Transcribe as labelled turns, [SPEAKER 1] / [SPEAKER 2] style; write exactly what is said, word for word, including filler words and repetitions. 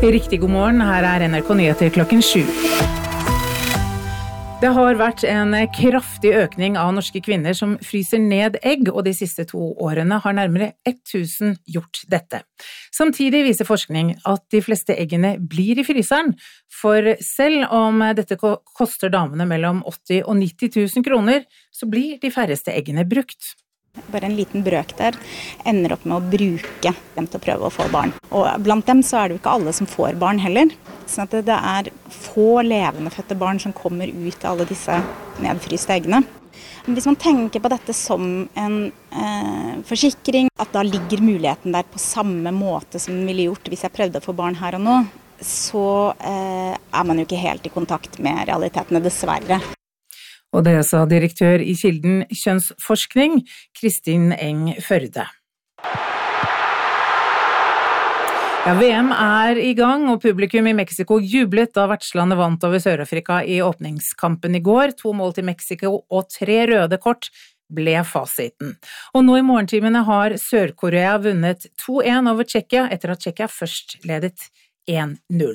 [SPEAKER 1] Riktig god morgen, her er N R K Nyheter klokken sju. Det har vært en kraftig økning av norske kvinner som fryser ned egg, og de siste to årene har nærmere tusen gjort dette. Samtidig viser forskning at de fleste eggene blir i fryseren, for selv om dette koster damene mellom åtti og nitti tusen kroner, så blir de færreste eggene brukt.
[SPEAKER 2] Bare en liten brøk der ender opp med å bruke dem til å prøve å få barn. Og blant dem så er det jo ikke alle som får barn heller. Sånn at det er få levende fødte barn som kommer ut av alle disse nedfryste eggene. Men hvis man tenker på dette som en eh, forsikring, at da ligger muligheten der på samme måte som den ville gjort hvis jeg prøvde å få barn her og nå, så eh, er man jo ikke helt i kontakt med realitetene, dessverre.
[SPEAKER 1] Og det sa direktør i Kilden kjønnsforskning, Kristin Eng Førde. Ja, V M er i gang, og publikum i Mexico jublet da vertslandet vant over Sør-Afrika i åpningskampen i går. To mål til Mexico og tre røde kort ble fasiten. Og nå i morgentimene har Sør-Korea vunnet to en over Tsjekkia, etter at Tsjekkia først ledet en null.